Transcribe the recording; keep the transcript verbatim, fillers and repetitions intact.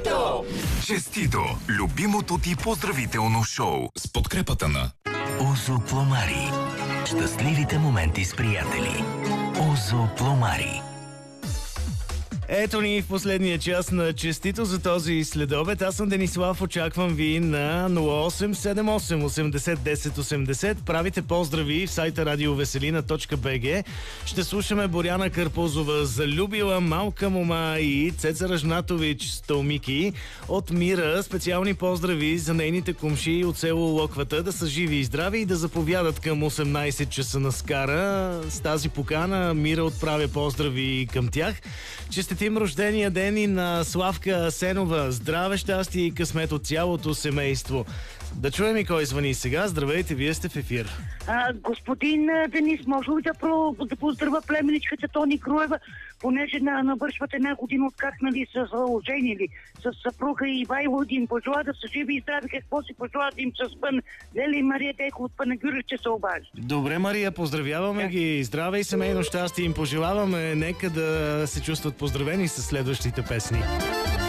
Честито! Честито! Любимото ти поздравително шоу с подкрепата на Озо Пломари. Щастливите моменти с приятели. Озо Пломари. Ето ни в последния час на Честито за този следобед. Аз съм Денислав, очаквам ви на нула осем седем осем осемдесет десет осемдесет. Правите поздрави в сайта радиовеселина точка би джи. Ще слушаме Боряна Карпузова, залюбила малка мома, и Цеца Ръжнатович Стълмики от Мира. Специални поздрави за нейните комшии от село Локвата, да са живи и здрави и да заповядат към осемнайсет часа на Скара. С тази покана Мира отправя поздрави към тях. Честитим рождения ден и на Славка Сенова. Здраве, щастие и късмет от цялото семейство. Да чуем и кой звъни сега. Здравейте, вие сте в ефир. А, господин Денис, може ли да, про, да поздравя племеничката Тони Груева, понеже на, навършват една година от как, нали, са оженили с съпруга и Ивайло, един пожела да са живи и здрави. Какво си пожела да им с пън? Лели и Мария Дейко от Панагюрище се обажда. Добре, Мария, поздравяваме ги. Здраве и семейно щастие им пожелаваме. Нека да се чувстват поздравени с следващите песни.